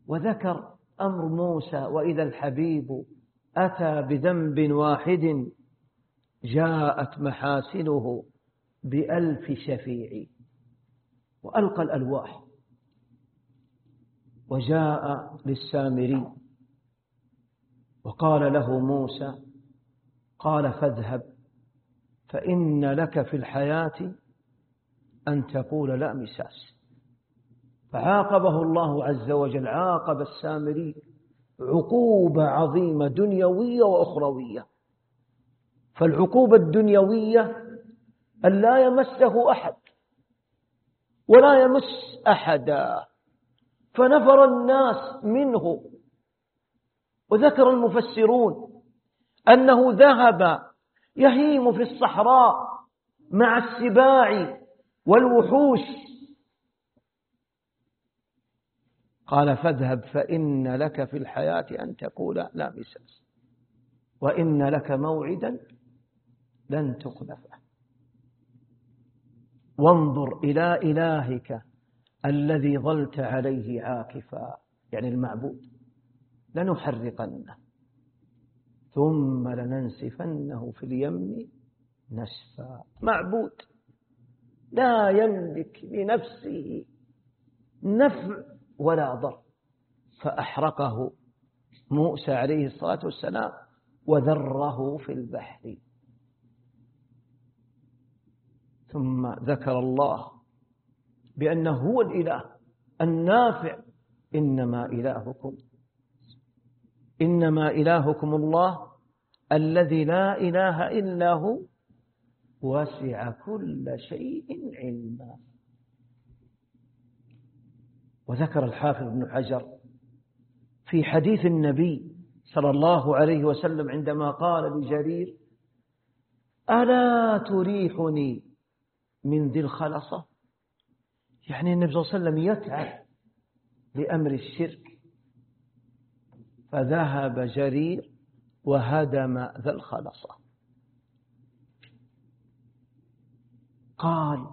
وذكر أمر موسى وإذا الحبيب أتى بذنب واحد جاءت محاسنه ب1000 شفيع، وألقى الألواح وجاء للسامري وقال له موسى قال فاذهب فإن لك في الحياة أن تقول لا مساس. فعاقبه الله عز وجل، عاقب السامري عقوبة عظيمة دنيوية وأخروية. فالعقوبة الدنيوية أن لا يمسه أحد ولا يمس أحدا، فنفر الناس منه. وذكر المفسرون أنه ذهب يهيم في الصحراء مع السباع والوحوش. قال فاذهب فإن لك في الحياة أن تقول لا مساس وإن لك موعدا لن تخلفه وانظر إلى إلهك الذي ظلت عليه عاكفا، يعني المعبود، لنحرقنه ثم لننسفنه في اليم نسفا. معبود لا يملك لنفسه نفع ولا ضر، فأحرقه موسى عليه الصلاة والسلام وذره في البحر. ثم ذكر الله بأنه هو الإله النافع. إنما إلهكم الله الذي لا إله إلا هو وسع كل شيء علما. وذكر الحافظ ابن حجر في حديث النبي صلى الله عليه وسلم عندما قال لجرير ألا تريحني من ذي الخلصة، يعني النبي صلى الله عليه وسلم يتعب لأمر الشرك، فذهب جرير وهدم ذا الخلصة. قال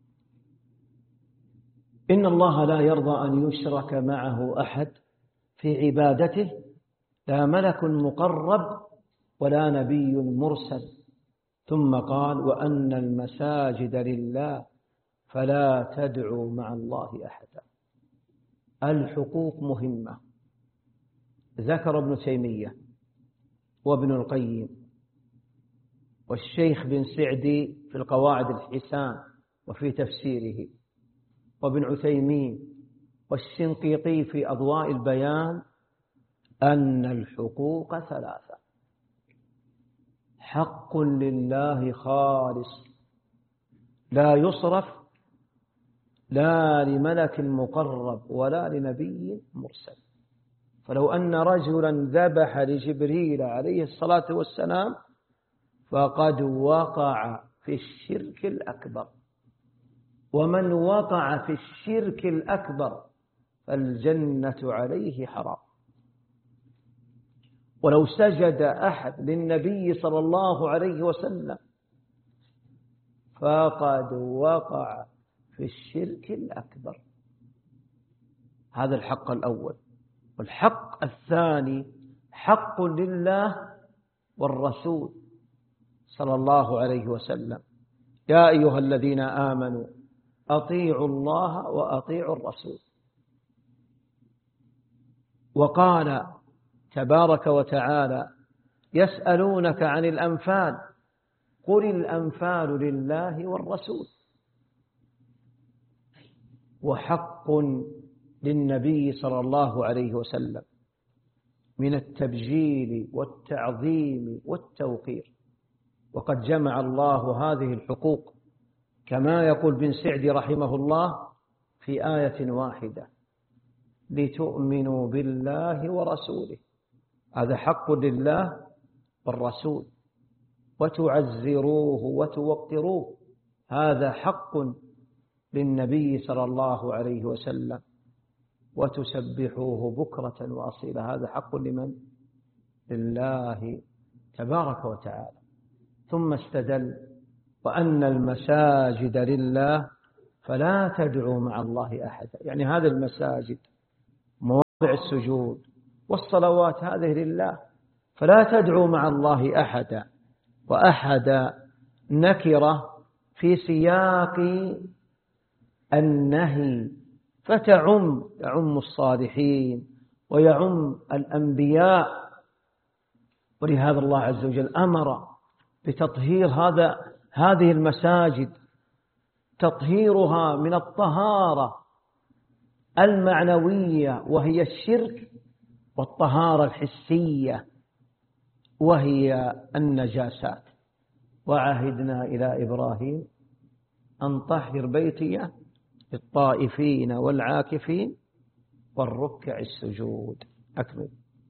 إن الله لا يرضى أن يشرك معه أحد في عبادته، لا ملك مقرب ولا نبي مرسل. ثم قال وأن المساجد لله فلا تدعوا مع الله أحدا. الحقوق مهمة. ذكر ابن تيمية وابن القيم والشيخ بن سعدي في القواعد الحسان وفي تفسيره، وابن عثيمين والشنقيطي في أضواء البيان، أن الحقوق 3: حق لله خالص لا يصرف لا لملك مقرب ولا لنبي مرسل. فلو أن رجلا ذبح لجبريل عليه الصلاة والسلام فقد وقع في الشرك الأكبر، ومن وقع في الشرك الأكبر فالجنة عليه حرام. ولو سجد أحد للنبي صلى الله عليه وسلم فقد وقع في الشرك الأكبر. هذا الحق الأول. والحق الثاني حق لله والرسول صلى الله عليه وسلم. يا أيها الذين آمنوا أطيعوا الله وأطيعوا الرسول. وقال تبارك وتعالى يسألونك عن الأنفال قل الأنفال لله والرسول. وحق للنبي صلى الله عليه وسلم من التبجيل والتعظيم والتوقير. وقد جمع الله هذه الحقوق كما يقول بن سعدي رحمه الله في آية واحدة: لتؤمنوا بالله ورسوله. هذا حق لله والرسول. وتعزروه وتوقروه. هذا حق للنبي صلى الله عليه وسلم. وتسبحوه بكرة وأصيلا. هذا حق لمن؟ لله تبارك وتعالى. ثم استدل وأن المساجد لله فلا تدعوا مع الله أحدا. يعني هذه المساجد السجود، والصلوات هذه لله، فلا تدعو مع الله أحدا. وأحد نكرة في سياق النهي، فتعم الصالحين ويعم الأنبياء. ولهذا الله عز وجل أمر بتطهير هذه المساجد، تطهيرها من الطهارة المعنوية وهي الشرك، والطهارة الحسية وهي النجاسات. وعهدنا إلى إبراهيم أن طهر بيتي للطائفين والعاكفين والركع السجود. أكمل.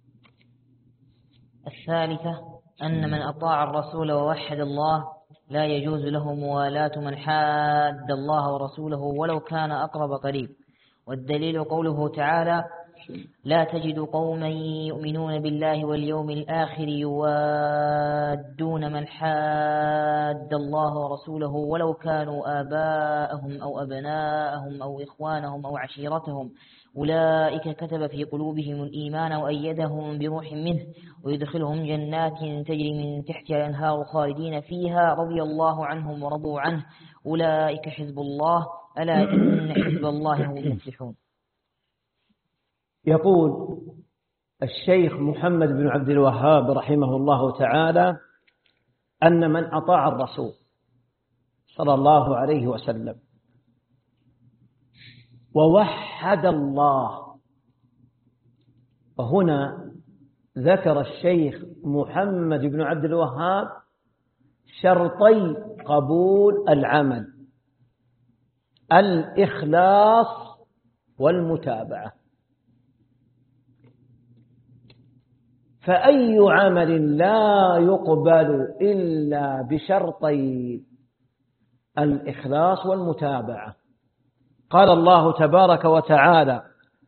الثالثة أن من أطاع الرسول ووحد الله لا يجوز له موالاة من حاد الله ورسوله ولو كان أقرب قريب. والدليل قوله تعالى: لا تجد قوما يؤمنون بالله واليوم الآخر يوادون من حاد الله ورسوله ولو كانوا آباءهم أو أبناءهم أو إخوانهم أو عشيرتهم أولئك كتب في قلوبهم الإيمان وأيدهم بروح منه ويدخلهم جنات تجري من تحتها الأنهار خالدين فيها رضي الله عنهم ورضوا عنه أولئك حزب الله ألا إن حزب الله هم المفلحون. يقول الشيخ محمد بن عبد الوهاب رحمه الله تعالى: أن من أطاع الرسول صلى الله عليه وسلم ووحد الله. وهنا ذكر الشيخ محمد بن عبد الوهاب شرطي قبول العمل: الإخلاص والمتابعة. فأي عمل لا يقبل إلا بشرطي الإخلاص والمتابعة. قال الله تبارك وتعالى: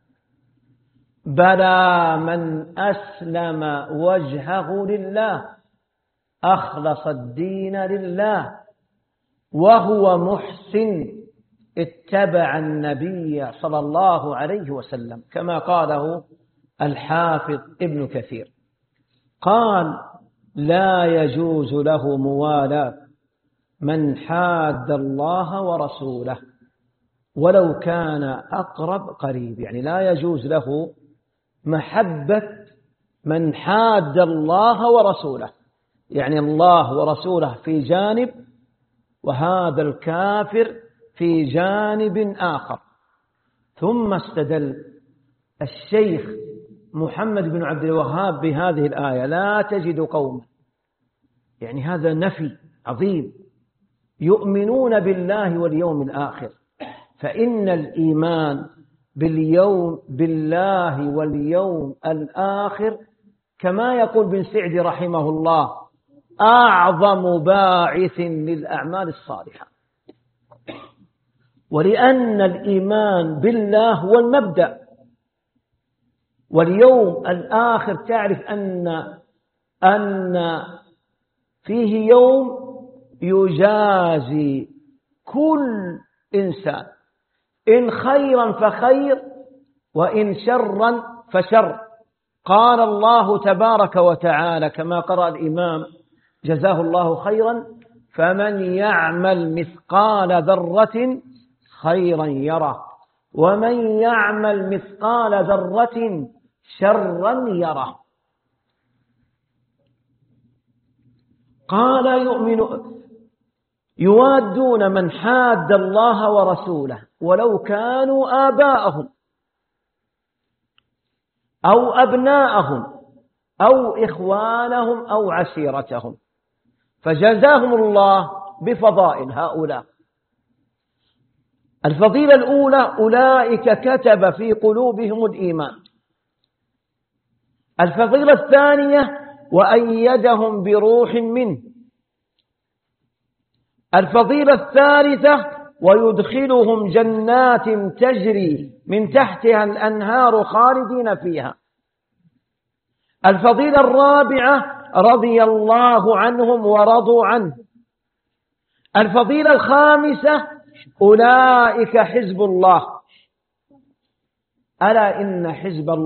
بلى من أسلم وجهه لله أخلص الدين لله وهو محسن اتبع النبي صلى الله عليه وسلم، كما قاله الحافظ ابن كثير. قال: لا يجوز له موالاة من حاد الله ورسوله ولو كان أقرب قريب. يعني لا يجوز له محبة من حاد الله ورسوله، يعني الله ورسوله في جانب وهذا الكافر في جانب آخر. ثم استدل الشيخ محمد بن عبد الوهاب بهذه الآية: لا تجد قوما، يعني هذا نفي عظيم، يؤمنون بالله واليوم الآخر. فإن الإيمان بالله واليوم الآخر كما يقول بن سعد رحمه الله أعظم باعث للأعمال الصالحة. ولأن الإيمان بالله هو المبدأ، واليوم الآخر تعرف أن فيه يوم يجازي كل إنسان، إن خيرا فخير وإن شرا فشر. قال الله تبارك وتعالى كما قرأ الإمام جزاه الله خيرا: فمن يعمل مثقال ذرة خيرا يره ومن يعمل مثقال ذرة شرا يره. قال: يوادون من حاد الله ورسوله ولو كانوا آباءهم أو أبناءهم أو إخوانهم أو عشيرتهم. فجزاهم الله بفضائل هؤلاء. الفضيلة الأولى: أولئك كتب في قلوبهم الإيمان. الفضيلة الثانية: وأيدهم بروح منه. الفضيلة الثالثة: ويدخلهم جنات تجري من تحتها الأنهار خالدين فيها. الفضيلة الرابعة: رضي الله عنهم ورضوا عنه. الفضيلة الخامسة: أولئك حزب الله ألا إن حزب الله